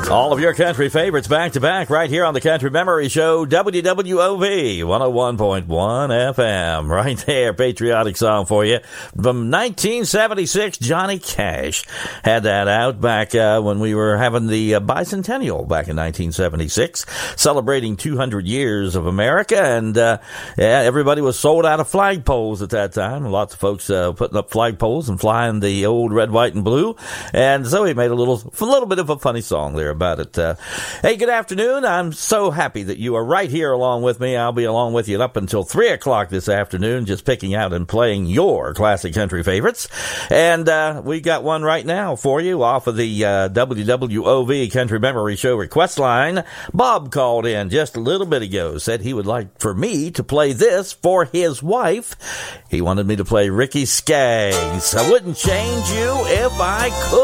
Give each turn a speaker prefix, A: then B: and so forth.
A: All of your country favorites back to back right here on the Country Memory Show, WWOV 101.1 FM. Right there, patriotic song for you. From 1976, Johnny Cash had that out back when we were having the bicentennial back in 1976, celebrating 200 years of America. And everybody was sold out of flagpoles at that time. Lots of folks putting up flagpoles and flying the old red, white, and blue. And so he made a little bit of a funny song there about it. Hey, good afternoon. I'm so happy that you are right here along with me. I'll be along with you up until 3 o'clock this afternoon, just picking out and playing your classic country favorites. And we got one right now for you off of the WWOV Country Memory Show request line. Bob called in just a little bit ago, said he would like for me to play this for his wife. He wanted me to play Ricky Skaggs. I wouldn't change you if I could.